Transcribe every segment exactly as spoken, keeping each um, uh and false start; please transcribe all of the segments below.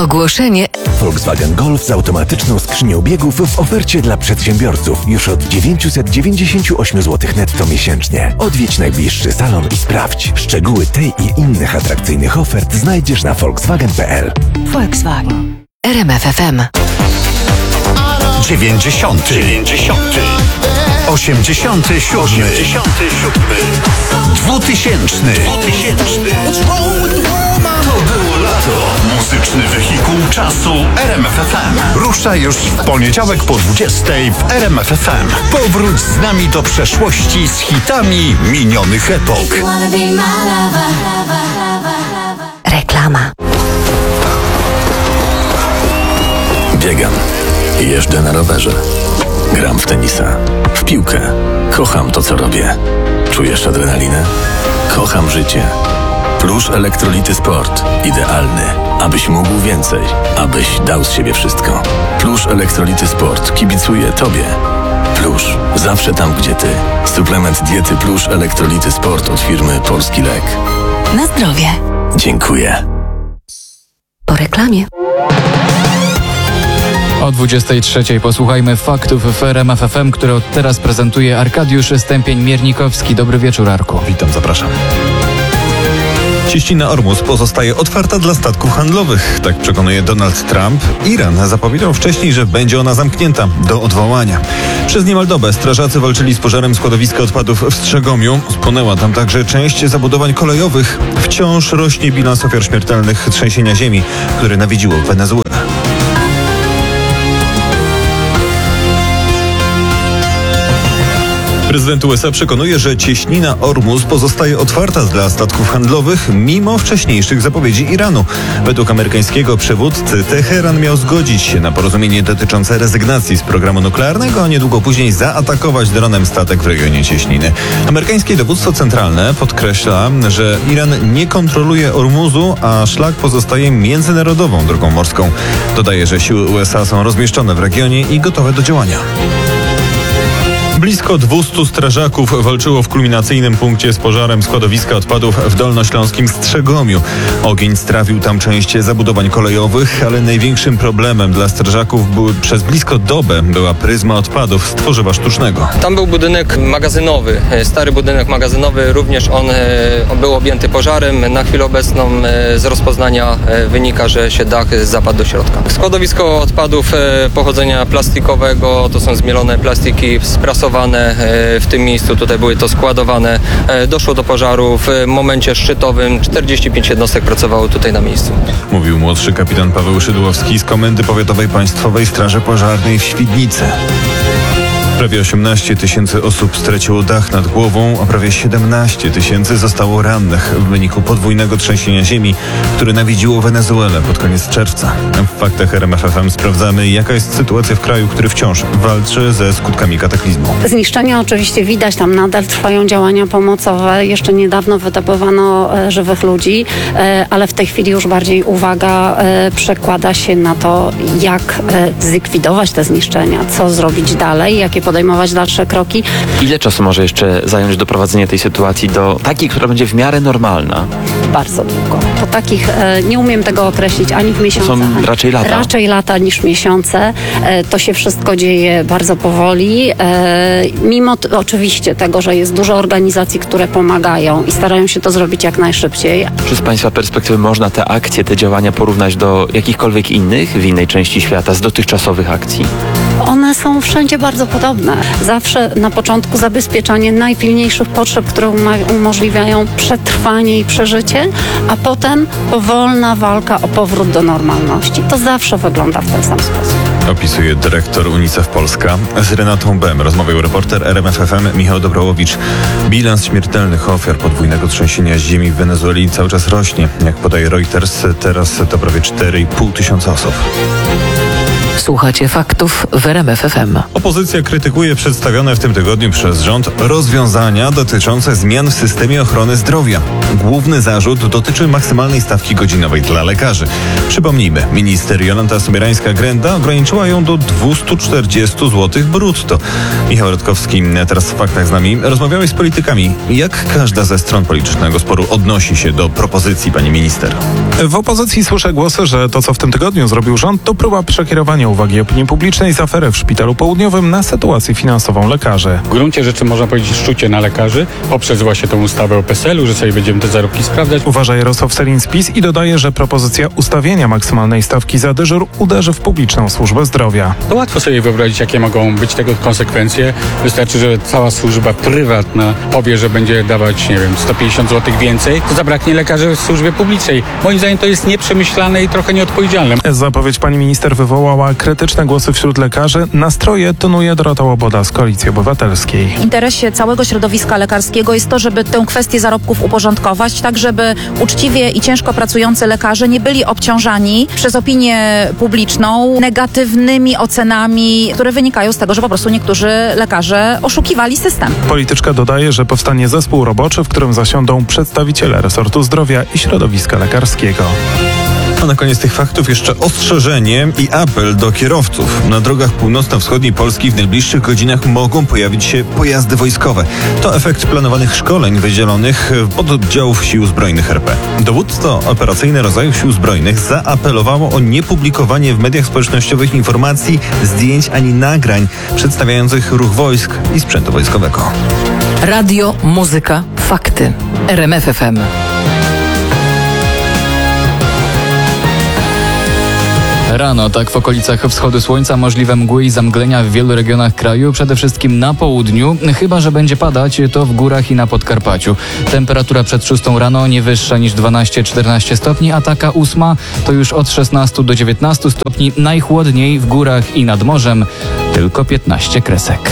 Ogłoszenie. Volkswagen Golf z automatyczną skrzynią biegów w ofercie dla przedsiębiorców już od dziewięćset dziewięćdziesiąt osiem złotych netto miesięcznie. Odwiedź najbliższy salon i sprawdź. Szczegóły tej i innych atrakcyjnych ofert znajdziesz na volkswagen kropka p l. Volkswagen. R M F F M. dziewięćdziesiąty. dziewięćdziesiąty. osiemdziesiąty siódmy. Dwutysięczny. Dwutysięczny. To było lato. Muzyczny wehikuł czasu R M F F M. Rusza już w poniedziałek po dwudziestej w R M F F M. Powróć z nami do przeszłości z hitami minionych epok. Reklama. Biegam. Jeżdżę na rowerze. Gram w tenisa. W piłkę. Kocham to, co robię. Czujesz adrenalinę? Kocham życie. Plusz Elektrolity Sport. Idealny, abyś mógł więcej. Abyś dał z siebie wszystko. Plusz Elektrolity Sport kibicuje Tobie. Plusz. Zawsze tam, gdzie Ty. Suplement diety Plusz Elektrolity Sport od firmy Polski Lek. Na zdrowie. Dziękuję. Po reklamie. O dwudziestej trzeciej posłuchajmy faktów w R M F F M, które od teraz prezentuje Arkadiusz Stępień-Miernikowski. Dobry wieczór, Arku. Witam, zapraszam. Cieśnina Ormus pozostaje otwarta dla statków handlowych, tak przekonuje Donald Trump. Iran zapowiedział wcześniej, że będzie ona zamknięta do odwołania. Przez niemal dobę strażacy walczyli z pożarem składowiska odpadów w Strzegomiu. Spłonęła tam także część zabudowań kolejowych. Wciąż rośnie bilans ofiar śmiertelnych trzęsienia ziemi, które nawiedziło Wenezuelę. Prezydent U S A przekonuje, że cieśnina Ormus pozostaje otwarta dla statków handlowych mimo wcześniejszych zapowiedzi Iranu. Według amerykańskiego przywódcy Teheran miał zgodzić się na porozumienie dotyczące rezygnacji z programu nuklearnego, a niedługo później zaatakować dronem statek w regionie cieśniny. Amerykańskie dowództwo centralne podkreśla, że Iran nie kontroluje Ormuzu, a szlak pozostaje międzynarodową drogą morską. Dodaje, że siły U S A są rozmieszczone w regionie i gotowe do działania. Blisko dwieście strażaków walczyło w kulminacyjnym punkcie z pożarem składowiska odpadów w dolnośląskim Strzegomiu. Ogień strawił tam część zabudowań kolejowych, ale największym problemem dla strażaków były, przez blisko dobę była pryzma odpadów z tworzywa sztucznego. Tam był budynek magazynowy, stary budynek magazynowy, również on był objęty pożarem. Na chwilę obecną z rozpoznania wynika, że się dach zapadł do środka. Składowisko odpadów pochodzenia plastikowego, to są zmielone plastiki sprasowane. W tym miejscu tutaj były to składowane. Doszło do pożaru w momencie szczytowym. czterdzieści pięć jednostek pracowało tutaj na miejscu. Mówił młodszy kapitan Paweł Szydłowski z Komendy Powiatowej Państwowej Straży Pożarnej w Świdnicy. Prawie osiemnaście tysięcy osób straciło dach nad głową, a prawie siedemnaście tysięcy zostało rannych w wyniku podwójnego trzęsienia ziemi, które nawiedziło Wenezuelę pod koniec czerwca. W faktach R M F F M sprawdzamy, jaka jest sytuacja w kraju, który wciąż walczy ze skutkami kataklizmu. Zniszczenia oczywiście widać, tam nadal trwają działania pomocowe. Jeszcze niedawno wydobywano e, żywych ludzi, e, ale w tej chwili już bardziej uwaga e, przekłada się na to, jak e, zlikwidować te zniszczenia, co zrobić dalej, jakie podejmować dalsze kroki. Ile czasu może jeszcze zająć doprowadzenie tej sytuacji do takiej, która będzie w miarę normalna? Bardzo długo. Po takich, e, nie umiem tego określić ani w miesiącach. To są raczej lata. Raczej lata niż miesiące. E, to się wszystko dzieje bardzo powoli. E, mimo t- oczywiście tego, że jest dużo organizacji, które pomagają i starają się to zrobić jak najszybciej. Czy z Państwa perspektywy można te akcje, te działania porównać do jakichkolwiek innych w innej części świata, z dotychczasowych akcji? One są wszędzie bardzo podobne. Zawsze na początku zabezpieczanie najpilniejszych potrzeb, które uma- umożliwiają przetrwanie i przeżycie, a potem powolna walka o powrót do normalności. To zawsze wygląda w ten sam sposób. Opisuje dyrektor UNICEF Polska. Z Renatą Bem rozmawiał reporter R M F F M Michał Dobrałowicz. Bilans śmiertelnych ofiar podwójnego trzęsienia ziemi w Wenezueli cały czas rośnie. Jak podaje Reuters, teraz to prawie cztery i pół tysiąca osób. Słuchacie faktów w R M F F M. Opozycja krytykuje przedstawione w tym tygodniu przez rząd rozwiązania dotyczące zmian w systemie ochrony zdrowia. Główny zarzut dotyczy maksymalnej stawki godzinowej dla lekarzy. Przypomnijmy, minister Jolanta Sobierańska-Grenda ograniczyła ją do dwieście czterdzieści złotych brutto. Michał Radkowski, teraz w faktach z nami. Rozmawiałeś z politykami. Jak każda ze stron politycznego sporu odnosi się do propozycji pani minister? W opozycji słyszę głosy, że to, co w tym tygodniu zrobił rząd, to próba przekierowania uwagi opinii publicznej z afery w Szpitalu Południowym na sytuację finansową lekarzy. W gruncie rzeczy można powiedzieć szczucie na lekarzy poprzez właśnie tą ustawę o P E S E L u, że sobie będziemy te zarobki sprawdzać. Uważa Jarosław Sellin z PiS i dodaje, że propozycja ustawienia maksymalnej stawki za dyżur uderzy w publiczną służbę zdrowia. To łatwo sobie wyobrazić, jakie mogą być tego konsekwencje. Wystarczy, że cała służba prywatna powie, że będzie dawać, nie wiem, sto pięćdziesiąt złotych więcej, to zabraknie lekarzy w służbie publicznej. Moim zdaniem to jest nieprzemyślane i trochę nieodpowiedzialne. Zapowiedź pani minister wywołała krytyczne głosy wśród lekarzy. Nastroje tonuje Dorota Łoboda z Koalicji Obywatelskiej. W interesie całego środowiska lekarskiego jest to, żeby tę kwestię zarobków uporządkować, tak żeby uczciwie i ciężko pracujący lekarze nie byli obciążani przez opinię publiczną negatywnymi ocenami, które wynikają z tego, że po prostu niektórzy lekarze oszukiwali system. Polityczka dodaje, że powstanie zespół roboczy, w którym zasiądą przedstawiciele resortu zdrowia i środowiska lekarskiego. A na koniec tych faktów jeszcze ostrzeżenie i apel do kierowców. Na drogach północno-wschodniej Polski w najbliższych godzinach mogą pojawić się pojazdy wojskowe. To efekt planowanych szkoleń wydzielonych pododdziałów Sił Zbrojnych R P. Dowództwo operacyjne rodzajów Sił Zbrojnych zaapelowało o niepublikowanie w mediach społecznościowych informacji, zdjęć ani nagrań przedstawiających ruch wojsk i sprzętu wojskowego. Radio, muzyka, fakty. R M F F M. Rano, tak w okolicach wschodu słońca, możliwe mgły i zamglenia w wielu regionach kraju, przede wszystkim na południu. Chyba że będzie padać, to w górach i na Podkarpaciu. Temperatura przed szóstą rano nie wyższa niż dwanaście czternaście stopni, a taka ósma to już od szesnastu do dziewiętnastu stopni. Najchłodniej w górach i nad morzem tylko piętnaście kresek.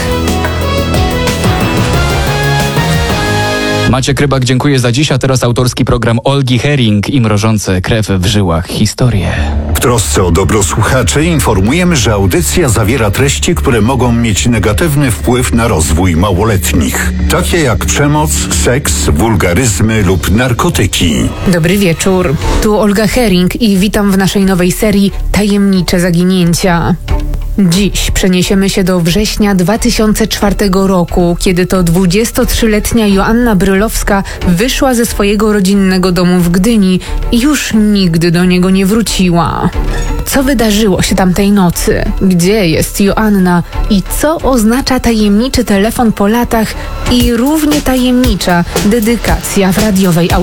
Maciek Rybak, dziękuję za dziś, a teraz autorski program Olgi Hering i mrożące krew w żyłach historie. W trosce o dobro słuchaczy informujemy, że audycja zawiera treści, które mogą mieć negatywny wpływ na rozwój małoletnich. Takie jak przemoc, seks, wulgaryzmy lub narkotyki. Dobry wieczór, tu Olga Hering i witam w naszej nowej serii Tajemnicze zaginięcia. Dziś przeniesiemy się do września dwa tysiące czwartego roku, kiedy to dwudziestotrzyletnia Joanna Brylowska wyszła ze swojego rodzinnego domu w Gdyni i już nigdy do niego nie wróciła. Co wydarzyło się tamtej nocy? Gdzie jest Joanna? I co oznacza tajemniczy telefon po latach i równie tajemnicza dedykacja w radiowej audycji?